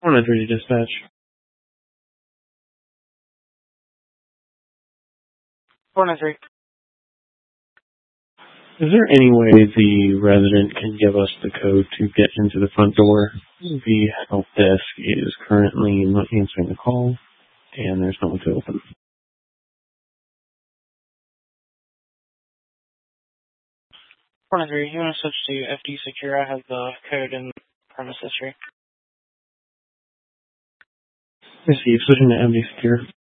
130 dispatch. 103. Is there any way the resident can give us the code to get into the front door? The help desk is currently not answering the call, and there's no one to open. 103, you want to switch to FD Secure? I have the code in premise history. Receive. Switching to MD Secure.